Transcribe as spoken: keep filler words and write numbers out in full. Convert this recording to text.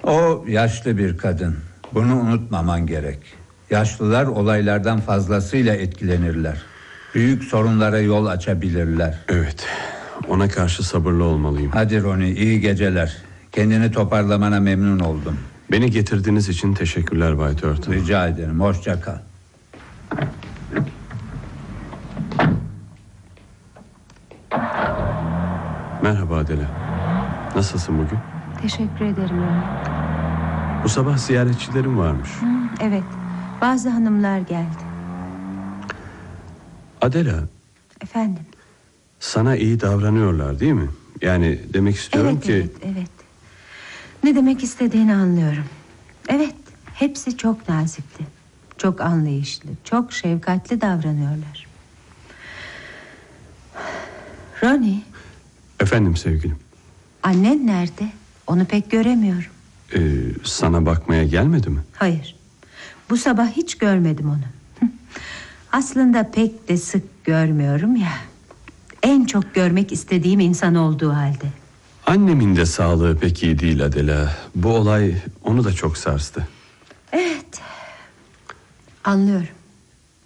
O yaşlı bir kadın. Bunu unutmaman gerek. Yaşlılar olaylardan fazlasıyla etkilenirler. Büyük sorunlara yol açabilirler. Evet, ona karşı sabırlı olmalıyım. Hadi Ronnie, iyi geceler. Kendini toparlamana memnun oldum. Beni getirdiğiniz için teşekkürler Bay Turtle. Rica ederim, hoşça kal. Merhaba Adela. Nasılsın bugün? Teşekkür ederim Ronnie. Bu sabah ziyaretçilerim varmış. Hı, evet, bazı hanımlar geldi. Adela, Efendim? sana iyi davranıyorlar değil mi? Yani demek istiyorum Evet, ki... evet, evet. Ne demek istediğini anlıyorum. Evet, hepsi çok nazikti. Çok anlayışlı, çok şefkatli davranıyorlar. Ronnie, Efendim sevgilim. annen nerede? Onu pek göremiyorum. Ee, sana bakmaya gelmedi mi? Hayır, bu sabah hiç görmedim onu. Aslında pek de sık görmüyorum ya. En çok görmek istediğim insan olduğu halde. Annemin de sağlığı pek iyi değil Adela. Bu olay onu da çok sarstı. Evet, anlıyorum.